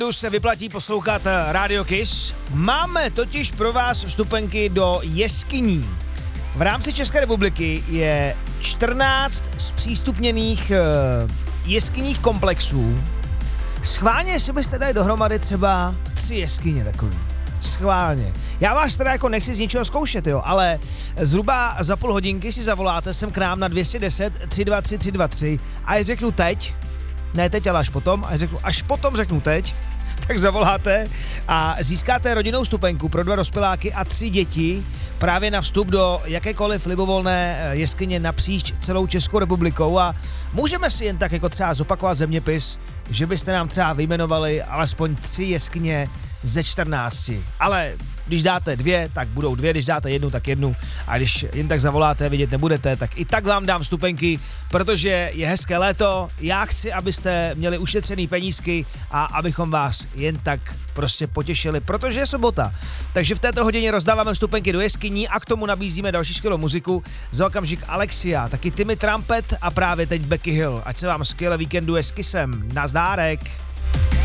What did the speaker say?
Tu se vyplatí poslouchat Radio Kiss. Máme totiž pro vás vstupenky do jeskyní. V rámci České republiky je 14 zpřístupněných jeskyních komplexů. Schválně si byste dali dohromady třeba 3 jeskyně takový. Schválně. Já vás teda jako nechci z ničeho zkoušet, jo, ale zhruba za půl hodinky si zavoláte sem k nám na 210 323 323 a já řeknu teď, ne teď, ale až potom, a až potom řeknu teď, tak zavoláte a získáte rodinnou vstupenku pro 2 dospěláky a 3 děti právě na vstup do jakékoliv libovolné jeskyně napříč celou Českou republikou a můžeme si jen tak jako třeba zopakovat zeměpis, že byste nám třeba vyjmenovali alespoň 3 jeskyně ze 14. Ale když dáte 2, tak budou 2, když dáte 1, tak 1 a když jen tak zavoláte, vidět nebudete, tak i tak vám dám vstupenky, protože je hezké léto, já chci, abyste měli ušetřený penízky a abychom vás jen tak prostě potěšili, protože je sobota. Takže v této hodině rozdáváme vstupenky do jeskyní a k tomu nabízíme další skvělou muziku. Za okamžik Alexia, taky Timmy Trumpet a právě teď Becky Hill. Ať se vám skvěle víkenduje s Kissem. Nazdárek!